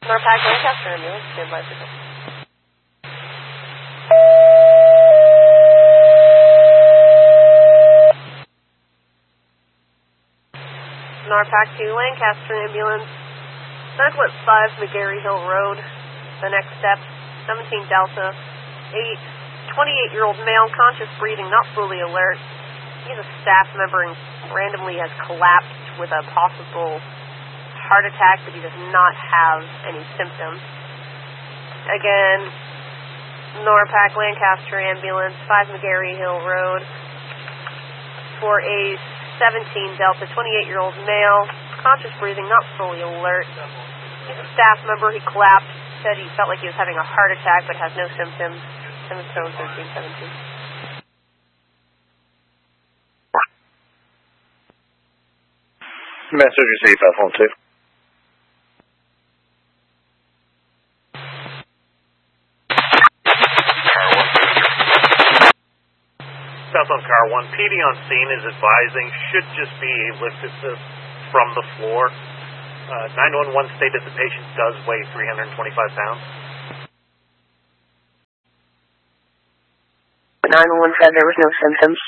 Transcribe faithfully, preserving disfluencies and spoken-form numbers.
Norpac Lancaster ambulance, stand by for this. Norpac to Lancaster ambulance, Southwest five McGarry Hill Road. The next step, seventeen Delta, eight, twenty-eight-year-old male, conscious breathing, not fully alert. He's a staff member and randomly has collapsed with a possible heart attack, but he does not have any symptoms. Again, Norpac Lancaster ambulance, five McGarry Hill Road, for a seventeen Delta, twenty-eight-year-old male, conscious breathing, not fully alert. He's a staff member. He collapsed, said he felt like he was having a heart attack but has no symptoms. seven seven thirteen seventeen. Message received, five one two. Southbound Car one, P D on scene is advising should just be a lift assist from the floor. Uh, nine one one stated the patient does weigh three hundred twenty-five pounds. nine one one said there was no symptoms.